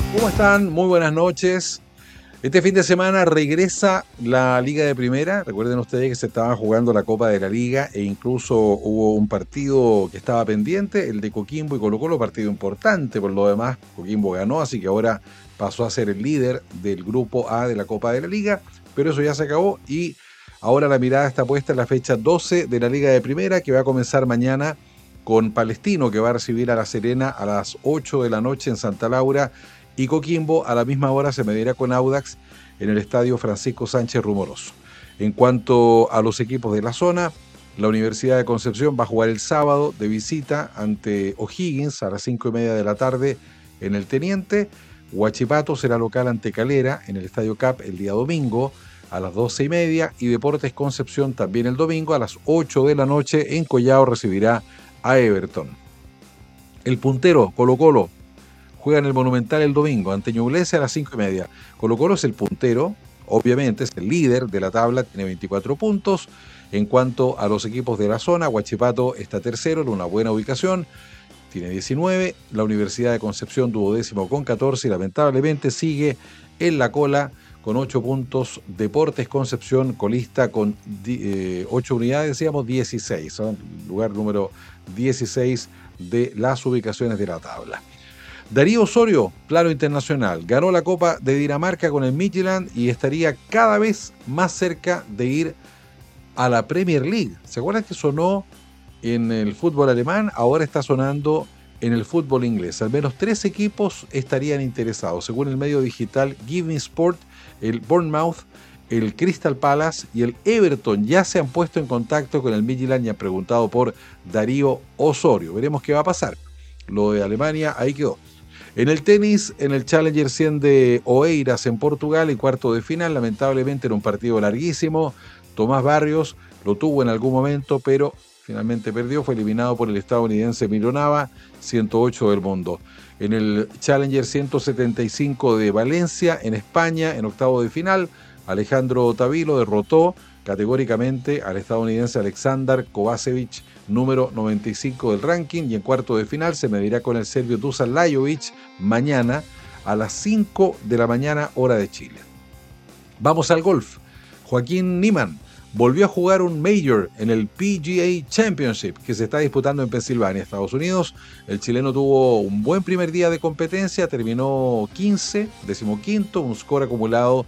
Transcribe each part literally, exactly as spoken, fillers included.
¿Cómo están? Muy buenas noches. Este fin de semana regresa la Liga de Primera. Recuerden ustedes que se estaba jugando la Copa de la Liga e incluso hubo un partido que estaba pendiente, el de Coquimbo y Colo-Colo, partido importante por lo demás. Coquimbo ganó, así que ahora pasó a ser el líder del grupo A de la Copa de la Liga, pero eso ya se acabó y ahora la mirada está puesta en la fecha doce de la Liga de Primera, que va a comenzar mañana con Palestino, que va a recibir a La Serena a las ocho de la noche en Santa Laura, y Coquimbo a la misma hora se medirá con Audax en el estadio Francisco Sánchez Rumoroso. En cuanto a los equipos de la zona, la Universidad de Concepción va a jugar el sábado de visita ante O'Higgins a las cinco y media de la tarde en el Teniente. Huachipato será local ante Calera en el Estadio Cap el día domingo a las doce y media, y Deportes Concepción también el domingo a las ocho de la noche en Collao recibirá a Everton. El puntero Colo-Colo juega en el Monumental el domingo ante Ñublense a las cinco y media. Colo-Colo es el puntero, obviamente es el líder de la tabla, tiene veinticuatro puntos. En cuanto a los equipos de la zona, Huachipato está tercero en una buena ubicación, tiene diecinueve. La Universidad de Concepción duodécimo con catorce y lamentablemente sigue en la cola con ocho puntos. Deportes Concepción colista con eh, ocho unidades, decíamos dieciséis, ¿son? Lugar número dieciséis de las ubicaciones de la tabla. Darío Osorio, plano internacional, ganó la Copa de Dinamarca con el Midtjylland y estaría cada vez más cerca de ir a la Premier League. ¿Se acuerdan que sonó en el fútbol alemán? Ahora está sonando en el fútbol inglés. Al menos tres equipos estarían interesados. Según el medio digital Giving Sport, el Bournemouth, el Crystal Palace y el Everton ya se han puesto en contacto con el Midtjylland y han preguntado por Darío Osorio. Veremos qué va a pasar. Lo de Alemania ahí quedó. En el tenis, en el Challenger cien de Oeiras en Portugal, en cuarto de final, lamentablemente era un partido larguísimo. Tomás Barrios lo tuvo en algún momento, pero finalmente perdió. Fue eliminado por el estadounidense Emilio Nava, ciento ocho del mundo. En el Challenger ciento setenta y cinco de Valencia, en España, en octavo de final, Alejandro Tavilo derrotó categóricamente al estadounidense Alexander Kovacevic, número noventa y cinco del ranking, y en cuarto de final se medirá con el serbio Dusan Lajovic mañana a las cinco de la mañana, hora de Chile. Vamos al golf. Joaquín Niemann volvió a jugar un Major en el P G A Championship que se está disputando en Pensilvania, Estados Unidos. El chileno tuvo un buen primer día de competencia, terminó quince, decimoquinto, un score acumulado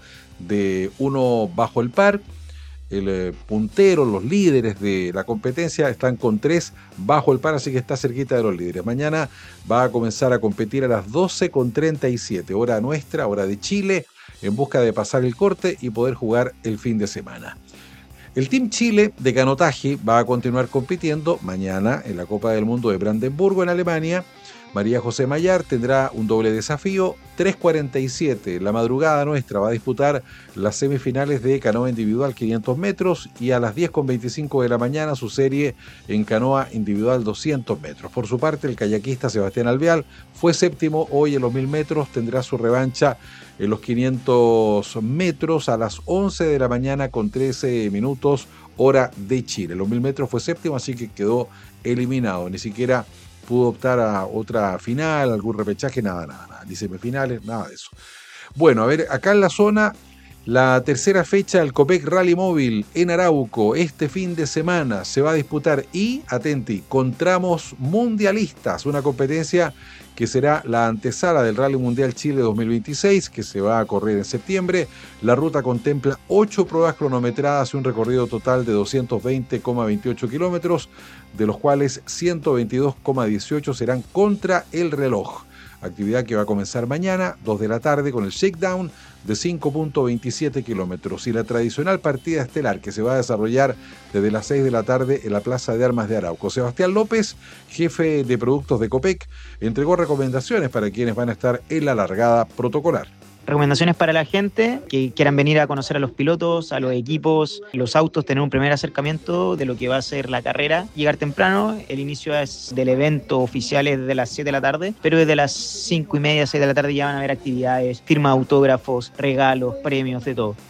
de uno bajo el par. El eh, puntero, los líderes de la competencia están con tres bajo el par, así que está cerquita de los líderes. Mañana va a comenzar a competir a las doce con treinta y siete, hora nuestra, hora de Chile, en busca de pasar el corte y poder jugar el fin de semana. El Team Chile de canotaje va a continuar compitiendo mañana en la Copa del Mundo de Brandenburgo en Alemania. María José Mayar tendrá un doble desafío. tres cuarenta y siete, la madrugada nuestra, va a disputar las semifinales de canoa individual quinientos metros y a las diez con veinticinco de la mañana su serie en canoa individual doscientos metros. Por su parte, el kayakista Sebastián Alvear fue séptimo hoy en los mil metros, tendrá su revancha en los quinientos metros a las once de la mañana con trece minutos, hora de Chile. En los mil metros fue séptimo, así que quedó eliminado, ni siquiera pudo optar a otra final, algún repechaje, nada, nada, nada, ni semifinales, nada de eso. Bueno, a ver, acá en la zona, la tercera fecha del Copec Rally Móvil en Arauco, este fin de semana se va a disputar y, atenti, con tramos mundialistas, una competencia que será la antesala del Rally Mundial Chile dos mil veintiséis, que se va a correr en septiembre. La ruta contempla ocho pruebas cronometradas y un recorrido total de doscientos veinte coma veintiocho kilómetros, de los cuales ciento veintidós coma dieciocho serán contra el reloj. Actividad que va a comenzar mañana, dos de la tarde, con el shakedown de cinco punto veintisiete kilómetros y la tradicional partida estelar que se va a desarrollar desde las seis de la tarde en la Plaza de Armas de Arauco. Sebastián López, jefe de productos de Copec, entregó recomendaciones para quienes van a estar en la largada protocolar. Recomendaciones para la gente que quieran venir a conocer a los pilotos, a los equipos, los autos, tener un primer acercamiento de lo que va a ser la carrera. Llegar temprano, el inicio es del evento oficial es desde las siete de la tarde, pero desde las cinco y media, seis de la tarde ya van a haber actividades, firma de autógrafos, regalos, premios, de todo.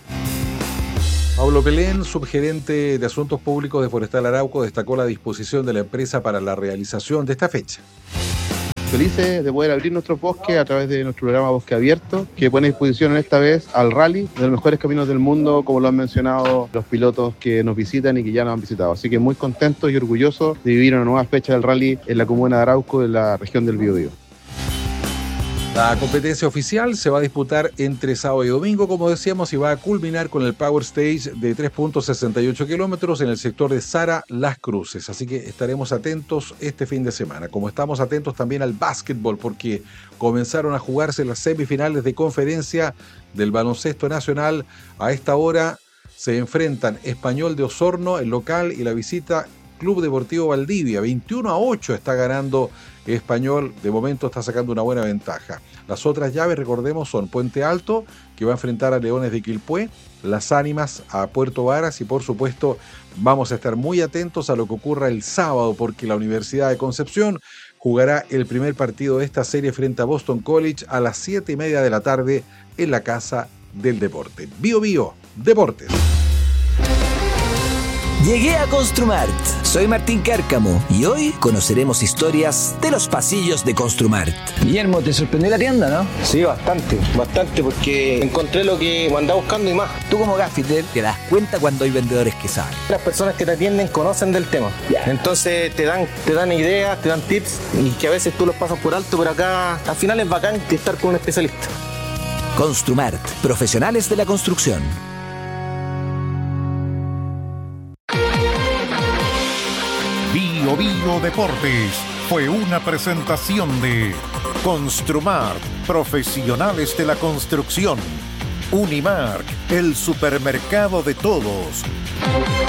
Pablo Pelén, subgerente de Asuntos Públicos de Forestal Arauco, destacó la disposición de la empresa para la realización de esta fecha. Felices de poder abrir nuestros bosques a través de nuestro programa Bosque Abierto, que pone a disposición esta vez al rally de los mejores caminos del mundo, como lo han mencionado los pilotos que nos visitan y que ya nos han visitado. Así que muy contentos y orgullosos de vivir una nueva fecha del rally en la comuna de Arauco, en la región del Biobío. La competencia oficial se va a disputar entre sábado y domingo, como decíamos, y va a culminar con el Power Stage de tres punto sesenta y ocho kilómetros en el sector de Zara Las Cruces. Así que estaremos atentos este fin de semana, como estamos atentos también al básquetbol, porque comenzaron a jugarse las semifinales de conferencia del baloncesto nacional. A esta hora se enfrentan Español de Osorno, el local, y la visita Club Deportivo Valdivia. veintiuno a ocho está ganando Español, de momento está sacando una buena ventaja. Las otras llaves, recordemos, son Puente Alto, que va a enfrentar a Leones de Quilpué, Las Ánimas a Puerto Varas, y por supuesto vamos a estar muy atentos a lo que ocurra el sábado, porque la Universidad de Concepción jugará el primer partido de esta serie frente a Boston College a las siete y media de la tarde en la Casa del Deporte. Bio Bio Deportes. Llegué a Construmart. Soy Martín Cárcamo y hoy conoceremos historias de los pasillos de Construmart. Guillermo, ¿te sorprendió la tienda, no? Sí, bastante, bastante, porque encontré lo que andaba buscando y más. Tú como gaffiter te das cuenta cuando hay vendedores que saben. Las personas que te atienden conocen del tema. Yeah. Entonces te dan, te dan ideas, te dan tips y que a veces tú los pasas por alto, pero acá al final es bacán estar con un especialista. Construmart, profesionales de la construcción. Bio Bio Deportes fue una presentación de Construmart, profesionales de la construcción. Unimark, el supermercado de todos.